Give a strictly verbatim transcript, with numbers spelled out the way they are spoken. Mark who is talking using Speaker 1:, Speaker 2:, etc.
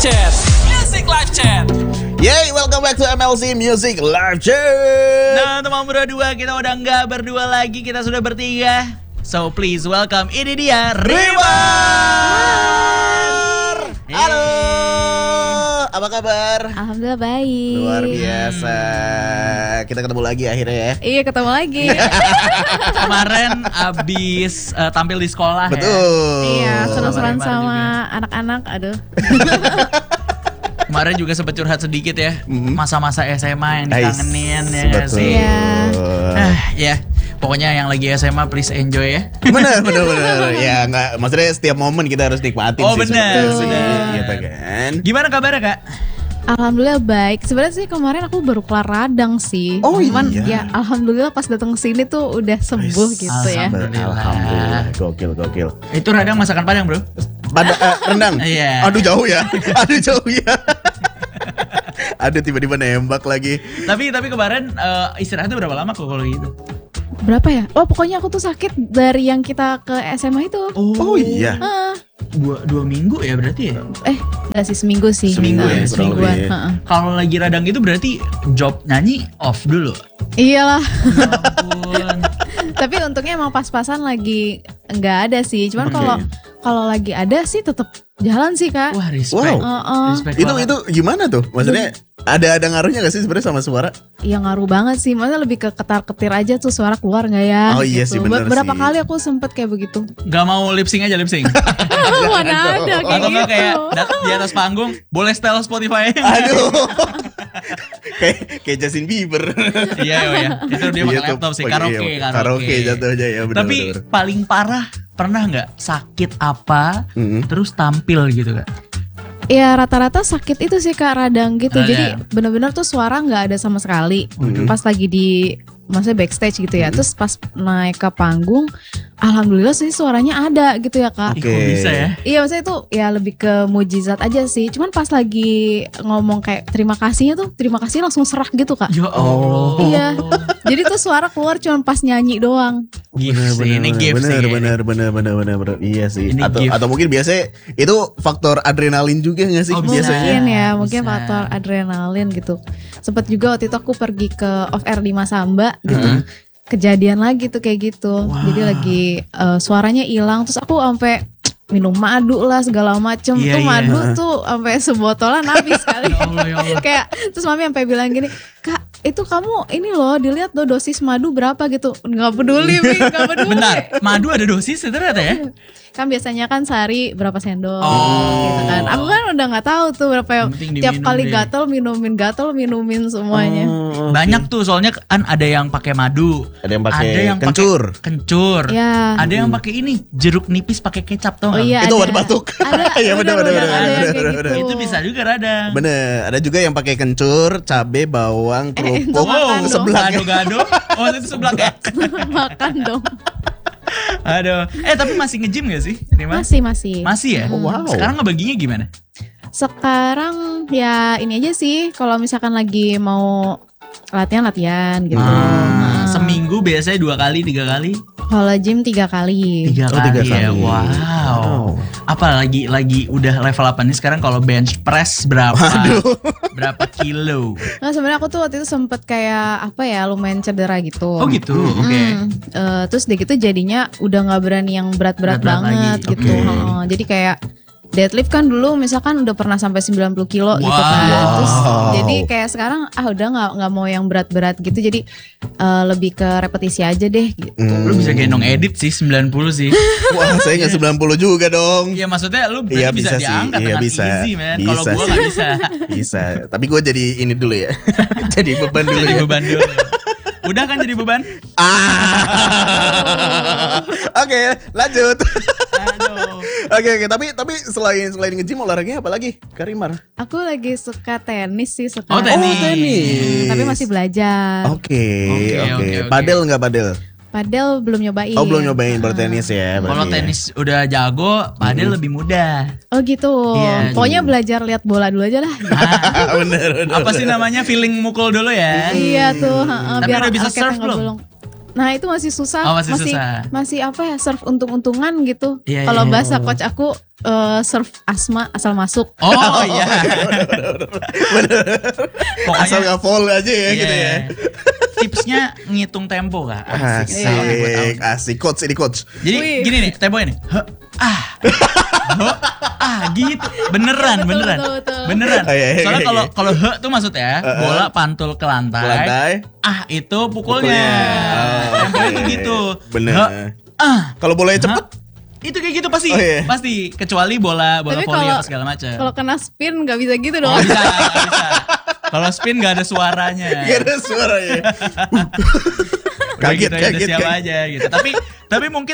Speaker 1: Chat. Music Live Chat.
Speaker 2: Yay, welcome back to M L C Music Live Chat.
Speaker 3: Nah, teman berdua, kita udah nggak berdua lagi, kita sudah bertiga. So please welcome, ini dia Rimar.
Speaker 2: Halo, apa kabar?
Speaker 4: Alhamdulillah baik.
Speaker 2: Luar biasa. Kita ketemu lagi akhirnya ya.
Speaker 4: Iya, ketemu lagi.
Speaker 3: Kemarin abis uh, tampil di sekolah.
Speaker 2: Betul.
Speaker 4: Iya, seru-seruan
Speaker 3: Rimar
Speaker 4: sama
Speaker 3: juga.
Speaker 4: anak-anak. Aduh.
Speaker 3: Kemarin juga sempat curhat sedikit ya,
Speaker 2: Mhm.
Speaker 3: masa-masa S M A yang
Speaker 2: Ais,
Speaker 3: dikangenin ya nggak
Speaker 2: betul.
Speaker 3: sih?
Speaker 4: Iya.
Speaker 3: Ah, ya. Pokoknya yang lagi S M A please enjoy ya.
Speaker 2: Bener, bener, bener. Ya nggak, maksudnya setiap momen kita harus nikmatin
Speaker 3: Oh,
Speaker 2: sih.
Speaker 3: bener,
Speaker 2: sebenarnya sih,
Speaker 3: bener.
Speaker 2: gitu kan.
Speaker 3: Gimana kabarnya, Kak?
Speaker 4: Alhamdulillah baik. Sebenarnya sih kemarin aku baru kelar radang sih.
Speaker 2: Oh,
Speaker 4: Cuman
Speaker 2: iya.
Speaker 4: ya alhamdulillah pas datang ke sini tuh udah sembuh
Speaker 2: Ais,
Speaker 4: gitu ya.
Speaker 3: Alhamdulillah.
Speaker 2: Alhamdulillah, gokil, gokil.
Speaker 3: Itu radang masakan Padang, Bro.
Speaker 2: Pada eh, rendang.
Speaker 3: Iya.
Speaker 2: Aduh jauh ya. Aduh jauh ya. Aduh tiba-tiba nembak lagi.
Speaker 3: Tapi tapi kemarin uh, istirahatnya berapa lama kok kalau gitu?
Speaker 4: Berapa ya? Oh pokoknya aku tuh sakit dari yang kita ke S M A itu.
Speaker 2: Oh iya.
Speaker 4: Ah,
Speaker 3: Dua, dua minggu ya berarti ya?
Speaker 4: eh enggak sih seminggu sih.
Speaker 3: Seminggu
Speaker 4: Ah,
Speaker 3: ya,
Speaker 4: semingguan.
Speaker 2: kurang lebih.
Speaker 4: Heeh.
Speaker 3: Kalau lagi radang itu berarti job nyanyi off dulu.
Speaker 4: Iyalah.
Speaker 3: Ya ampun.
Speaker 4: Tapi untungnya emang pas-pasan lagi nggak ada sih. Cuman
Speaker 2: Oke.
Speaker 4: kalau kalau lagi ada sih tetap jalan sih Kak.
Speaker 3: Wah, respect.
Speaker 2: Wow.
Speaker 4: Heeh.
Speaker 3: Respect
Speaker 2: Itu
Speaker 3: banget.
Speaker 2: itu gimana tuh? Maksudnya ada ada ngaruhnya gak sih sebenarnya sama suara?
Speaker 4: Iya ngaruh banget sih. Maksudnya lebih ke ketar-ketir aja tuh suara keluar nggak ya?
Speaker 2: Oh iya sih, bener
Speaker 4: Berapa
Speaker 2: sih.
Speaker 4: kali aku sempet kayak begitu.
Speaker 3: Gak mau lip sync aja lip sync.
Speaker 4: Mana ada kayak
Speaker 3: Atau nggak
Speaker 4: gitu.
Speaker 3: kayak dat- di atas panggung boleh setel Spotify.
Speaker 2: Aduh. kayak kayak Justin Bieber.
Speaker 3: Iya, iya, iya. Itu dia pakai
Speaker 2: Iya tuh,
Speaker 3: laptop sih,
Speaker 2: pakai-
Speaker 3: karaoke,
Speaker 2: iya,
Speaker 3: karaoke.
Speaker 2: Karaoke jatuhnya ya benar.
Speaker 3: Tapi paling parah pernah nggak sakit apa
Speaker 2: Mm-mm.
Speaker 3: terus tampil gitu Kak?
Speaker 4: Iya rata-rata sakit itu sih Kak radang gitu.
Speaker 3: Radang.
Speaker 4: Jadi benar-benar tuh suara nggak ada sama sekali.
Speaker 2: Mhm.
Speaker 4: Pas lagi di maksudnya backstage gitu ya. Terus pas naik ke panggung, alhamdulillah sih suaranya ada gitu ya Kak.
Speaker 3: Ih, kok bisa ya?
Speaker 4: Iya maksudnya itu ya lebih ke mujizat aja sih. Cuman pas lagi ngomong kayak terima kasihnya tuh terima kasih langsung serak gitu Kak.
Speaker 3: Ya Allah.
Speaker 4: Iya. Jadi tuh suara keluar cuma pas nyanyi doang.
Speaker 3: Gift
Speaker 2: Bener,
Speaker 3: sih,
Speaker 2: bener,
Speaker 3: ini
Speaker 2: bener,
Speaker 3: gift sih.
Speaker 2: bener,
Speaker 3: kayaknya.
Speaker 2: bener, bener, bener, bener, bener. Iya sih.
Speaker 3: Ini
Speaker 2: Atau
Speaker 3: gift.
Speaker 2: atau mungkin biasanya itu faktor adrenalin juga nggak sih
Speaker 3: Oh, bisa.
Speaker 2: biasanya?
Speaker 4: Mungkin ya, mungkin
Speaker 3: Bisa.
Speaker 4: faktor adrenalin gitu. Sempet juga waktu itu aku pergi ke off air di Masamba gitu.
Speaker 2: Mhm.
Speaker 4: Kejadian lagi tuh kayak gitu.
Speaker 3: Wah.
Speaker 4: Jadi lagi eh, suaranya hilang terus aku sampai minum madu lah segala macem.
Speaker 3: Iya,
Speaker 4: tuh
Speaker 3: iya.
Speaker 4: madu tuh sampai sebotolan habis kali.
Speaker 3: Ya Allah, ya Allah.
Speaker 4: Kayak terus mami sampai bilang gini, "Kak, itu kamu ini loh dilihat loh dosis madu berapa gitu." Nggak peduli, Mi, nggak peduli.
Speaker 3: Bentar, madu ada dosis ternyata ya?
Speaker 4: Kan biasanya kan sehari berapa sendok
Speaker 3: Oh.
Speaker 4: gitu kan. Aku kan udah nggak tahu tuh berapa yang
Speaker 3: Yang penting
Speaker 4: tiap
Speaker 3: diminum
Speaker 4: kali
Speaker 3: deh.
Speaker 4: gatel minumin gatel minumin semuanya.
Speaker 2: Oh, oke.
Speaker 3: Banyak tuh soalnya kan ada yang pakai madu,
Speaker 2: Ada yang pakai
Speaker 3: ada yang pakai
Speaker 2: kencur.
Speaker 3: kencur,
Speaker 4: Ya.
Speaker 3: ada yang pakai ini jeruk nipis pakai kecap tau
Speaker 4: Oh
Speaker 3: nggak?
Speaker 4: iya
Speaker 2: Itu
Speaker 4: ada.
Speaker 2: obat batuk.
Speaker 4: Ada.
Speaker 2: Iya, benar, benar,
Speaker 4: benar,
Speaker 2: benar,
Speaker 4: ada yang
Speaker 2: benar,
Speaker 4: kayak
Speaker 2: benar,
Speaker 4: gitu.
Speaker 2: benar.
Speaker 3: Itu bisa juga radang.
Speaker 2: Bener, ada juga yang pakai kencur, cabe, bawang,
Speaker 4: Eh, itu
Speaker 2: kerupuk,
Speaker 4: makan
Speaker 3: Wow,
Speaker 4: dong.
Speaker 2: sebelah.
Speaker 3: gado-gado. Oh, itu sebelah ya.
Speaker 4: Makan dong.
Speaker 3: Aduh. Eh, tapi masih nge-gym gak sih? Rima?
Speaker 4: Masih masih.
Speaker 3: Masih ya?
Speaker 2: Oh, wow.
Speaker 3: Sekarang ngebaginya gimana?
Speaker 4: Sekarang ya ini aja sih kalau misalkan lagi mau latihan-latihan gitu.
Speaker 3: Ah,
Speaker 4: Nah,
Speaker 3: seminggu biasanya dua kali, tiga kali?
Speaker 4: kalau gym tiga kali.
Speaker 3: Tiga
Speaker 2: Oh,
Speaker 3: kali
Speaker 2: tiga
Speaker 3: ya.
Speaker 2: kali.
Speaker 3: Wow.
Speaker 2: Wow.
Speaker 3: Apa lagi lagi udah level apa nih sekarang kalau bench press berapa? Berapa kilo?
Speaker 4: Nah sebenarnya aku tuh waktu itu sempet kayak apa ya lumayan cedera gitu.
Speaker 3: Oh gitu. Oke.
Speaker 4: Hmm, eh, terus deh gitu jadinya udah nggak berani yang berat-berat
Speaker 3: Berat-berat
Speaker 4: banget
Speaker 3: lagi,
Speaker 4: gitu.
Speaker 2: oke.
Speaker 4: Heeh, jadi kayak deadlift kan dulu misalkan udah pernah sampai sembilan puluh kilo gitu
Speaker 3: Wow.
Speaker 4: kan. Terus
Speaker 2: Wow.
Speaker 4: jadi kayak sekarang ah udah nggak nggak mau yang berat-berat gitu. Jadi eh, lebih ke repetisi aja deh gitu.
Speaker 2: Hmm.
Speaker 3: Lu bisa gendong edit sih sembilan puluh sih.
Speaker 2: Wah, saya nggak sembilan puluh juga dong.
Speaker 3: Iya maksudnya lu berarti
Speaker 2: Iya,
Speaker 3: bisa,
Speaker 2: bisa sih.
Speaker 3: diangkat
Speaker 2: Iya,
Speaker 3: dengan
Speaker 2: bisa.
Speaker 3: easy man. Kalau
Speaker 2: Bisa
Speaker 3: gua
Speaker 2: sih.
Speaker 3: gak bisa.
Speaker 2: Bisa, tapi gue jadi ini dulu ya. Jadi beban dulu
Speaker 3: Jadi
Speaker 2: ya.
Speaker 3: beban dulu. Udah kan jadi beban?
Speaker 2: Ah. Oke, lanjut.
Speaker 3: Aduh.
Speaker 2: Oke, oke, tapi tapi selain selain nge-gym olahraganya apa lagi? Karimar.
Speaker 4: Aku lagi suka tenis sih sekarang.
Speaker 3: Oh, tenis.
Speaker 2: Oh, tenis.
Speaker 4: Tapi masih belajar.
Speaker 2: Oke,
Speaker 3: Oke,
Speaker 2: oke.
Speaker 3: oke, oke.
Speaker 2: Padel nggak padel?
Speaker 4: Padel belum nyobain.
Speaker 2: Oh, belum nyobain baru tenis ya.
Speaker 3: Kalau
Speaker 2: berarti ya.
Speaker 3: tenis udah jago, padel lebih mudah.
Speaker 4: Oh gitu.
Speaker 3: Iya.
Speaker 4: Pokoknya belajar lihat bola dulu aja lah.
Speaker 3: Ah,
Speaker 2: bener, bener.
Speaker 3: apa sih namanya feeling mukul dulu ya?
Speaker 4: Iya tuh. heeh,
Speaker 3: Tapi
Speaker 4: biar
Speaker 3: udah bisa
Speaker 4: raketnya
Speaker 3: serve
Speaker 4: nggak
Speaker 3: belum?
Speaker 4: bolong. Nah itu masih susah,
Speaker 3: Oh, masih
Speaker 4: masih
Speaker 3: susah.
Speaker 4: masih apa ya serve untung-untungan gitu.
Speaker 3: Iya,
Speaker 4: Kalau
Speaker 3: iya.
Speaker 4: bahasa coach aku eh, serve asma asal masuk.
Speaker 3: Oh iya. Pokoknya
Speaker 2: Asal nggak fall aja ya
Speaker 3: iya.
Speaker 2: gitu ya.
Speaker 3: Tipsnya ngitung tempo kah? Asik. Salam nih buat Aldi.
Speaker 2: Asik, asik coach ini coach.
Speaker 3: Jadi
Speaker 4: Wih.
Speaker 3: gini nih temponya nih. He, ah. He, ah gitu. Beneran,
Speaker 4: Betul,
Speaker 3: beneran.
Speaker 4: betul, betul.
Speaker 3: Beneran.
Speaker 2: Oh, iya, iya,
Speaker 3: Soalnya
Speaker 2: iya,
Speaker 3: kalau
Speaker 2: iya.
Speaker 3: kalau he tuh maksudnya bola pantul ke lantai.
Speaker 2: Ke lantai.
Speaker 3: Ah itu pukulnya.
Speaker 2: Pukulnya. Oh,
Speaker 3: Temponya
Speaker 2: oke.
Speaker 3: tuh gitu.
Speaker 2: Bener.
Speaker 3: He, ah.
Speaker 2: Kalau bolanya cepet,
Speaker 3: Hah? Itu kayak gitu pasti.
Speaker 2: Oh, iya.
Speaker 3: Pasti kecuali bola bola
Speaker 4: Tapi
Speaker 3: volley
Speaker 4: kalau-
Speaker 3: apa segala macam.
Speaker 4: Kalau kena spin nggak bisa gitu dong.
Speaker 3: Oh bisa, bisa. Kalau spin gak ada suaranya.
Speaker 2: gak ada suaranya.
Speaker 3: Udah
Speaker 2: Kaget,
Speaker 3: gitu aja, udah
Speaker 2: kaget,
Speaker 3: siap
Speaker 2: kaget.
Speaker 3: aja gitu. Tapi tapi mungkin